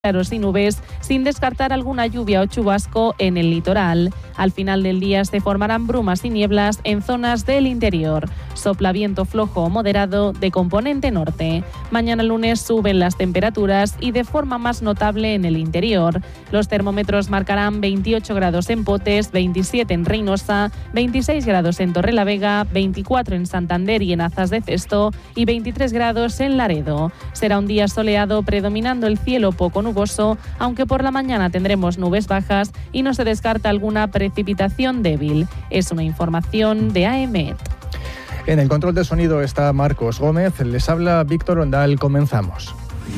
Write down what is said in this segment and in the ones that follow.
claros y nubes, sin descartar alguna lluvia o chubasco en el litoral. Al final del día se formarán brumas y nieblas en zonas del interior. Sopla viento flojo o moderado de componente norte. Mañana lunes suben las temperaturas y de forma más notable en el interior. Los termómetros marcarán 28 grados en Potes, 27 en Reynosa, 26 grados en Torrelavega, 24 en Santander y en Azas de Cesto y 23 grados en Laredo. Será un día soleado predominando el cielo poco nuboso, aunque por la mañana tendremos nubes bajas y no se descarta alguna precipitación débil. Es una información de AEMET. En el control de sonido está Marcos Gómez, les habla Víctor Ondal, comenzamos.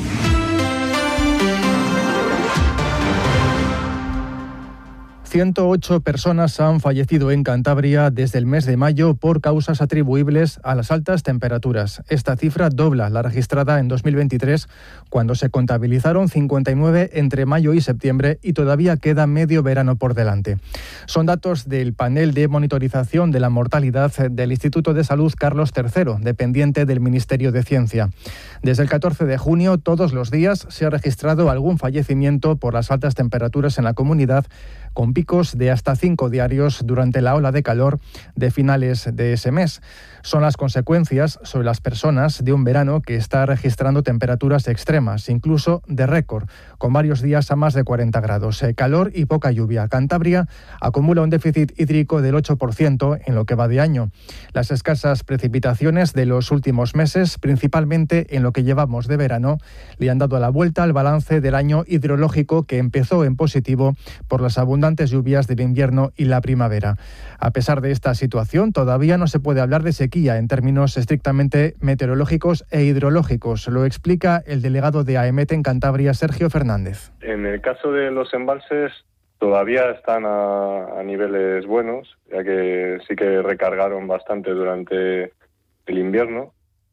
108 personas han fallecido en Cantabria desde el mes de mayo por causas atribuibles a las altas temperaturas. Esta cifra dobla la registrada en 2023, cuando se contabilizaron 59 entre mayo y septiembre y todavía queda medio verano por delante. Son datos del panel de monitorización de la mortalidad del Instituto de Salud Carlos III, dependiente del Ministerio de Ciencia. Desde el 14 de junio, todos los días, se ha registrado algún fallecimiento por las altas temperaturas en la comunidad, con picos de hasta 5 diarios durante la ola de calor de finales de ese mes. Son las consecuencias sobre las personas de un verano que está registrando temperaturas extremas, incluso de récord, con varios días a más de 40 grados. Calor y poca lluvia. Cantabria acumula un déficit hídrico del 8% en lo que va de año. Las escasas precipitaciones de los últimos meses, principalmente en lo que llevamos de verano, le han dado la vuelta al balance del año hidrológico, que empezó en positivo por las abundantes lluvias del invierno y la primavera. A pesar de esta situación, todavía no se puede hablar de sequía en términos estrictamente meteorológicos e hidrológicos. Lo explica el delegado de AEMET en Cantabria, Sergio Fernández. En el caso de los embalses, todavía están a niveles buenos, ya que sí que recargaron bastante durante el invierno,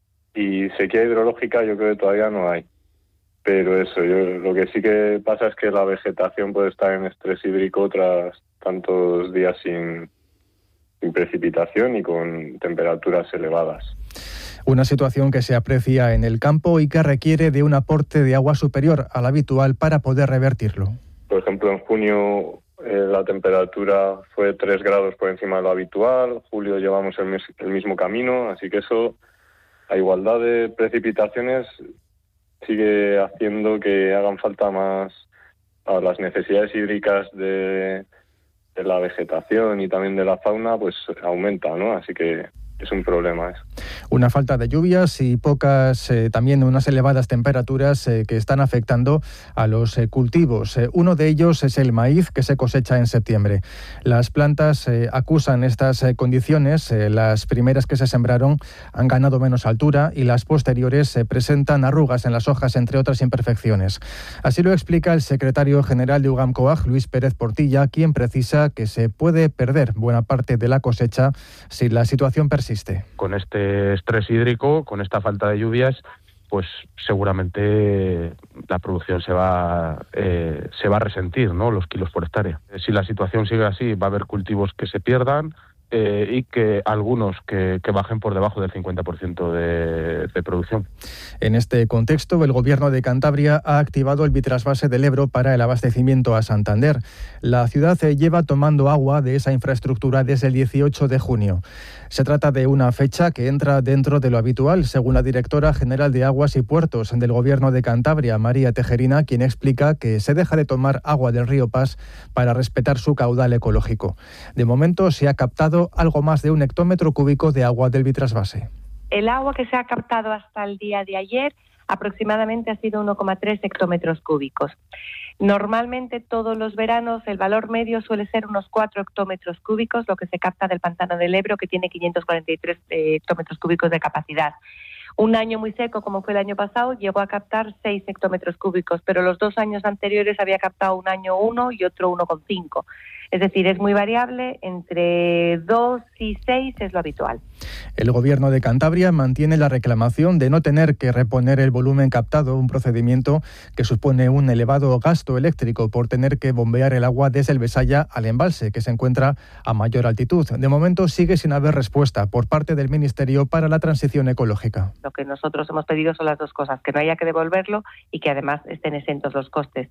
y sequía hidrológica yo creo que todavía no hay. Pero lo que sí que pasa es que la vegetación puede estar en estrés hídrico tras tantos días sin precipitación y con temperaturas elevadas. Una situación que se aprecia en el campo y que requiere de un aporte de agua superior al habitual para poder revertirlo. Por ejemplo, en junio la temperatura fue 3 grados por encima de lo habitual, julio llevamos el mismo camino, así que eso, a igualdad de precipitaciones, sigue haciendo que hagan falta más a las necesidades hídricas de la vegetación y también de la fauna, pues aumenta, ¿no? Así que es un problema eso. Una falta de lluvias y también unas elevadas temperaturas que están afectando a los cultivos. Uno de ellos es el maíz, que se cosecha en septiembre. Las plantas acusan estas condiciones. Las primeras que se sembraron han ganado menos altura y las posteriores presentan arrugas en las hojas, entre otras imperfecciones. Así lo explica el secretario general de UGAM-COAG, Luis Pérez Portilla, quien precisa que se puede perder buena parte de la cosecha si la situación persiste. Con este estrés hídrico, con esta falta de lluvias, pues seguramente la producción se va a resentir, ¿no? Los kilos por hectárea. Si la situación sigue así, va a haber cultivos que se pierdan y que algunos que bajen por debajo del 50% de producción. En este contexto, el Gobierno de Cantabria ha activado el bitrasvase del Ebro para el abastecimiento a Santander. La ciudad lleva tomando agua de esa infraestructura desde el 18 de junio. Se trata de una fecha que entra dentro de lo habitual, según la directora general de Aguas y Puertos del Gobierno de Cantabria, María Tejerina, quien explica que se deja de tomar agua del río Pas para respetar su caudal ecológico. De momento se ha captado algo más de 1 hectómetro cúbico de agua del bitrasvase. El agua que se ha captado hasta el día de ayer aproximadamente ha sido 1,3 hectómetros cúbicos. Normalmente todos los veranos el valor medio suele ser unos 4 hectómetros cúbicos, lo que se capta del pantano del Ebro, que tiene 543 hectómetros cúbicos de capacidad. Un año muy seco, como fue el año pasado, llegó a captar 6 hectómetros cúbicos, pero los 2 años anteriores había captado un año 1 y otro 1,5. Es decir, es muy variable, entre 2 y 6 es lo habitual. El Gobierno de Cantabria mantiene la reclamación de no tener que reponer el volumen captado, un procedimiento que supone un elevado gasto eléctrico por tener que bombear el agua desde el Besaya al embalse, que se encuentra a mayor altitud. De momento sigue sin haber respuesta por parte del Ministerio para la Transición Ecológica. Lo que nosotros hemos pedido son las dos cosas, que no haya que devolverlo y que además estén exentos los costes.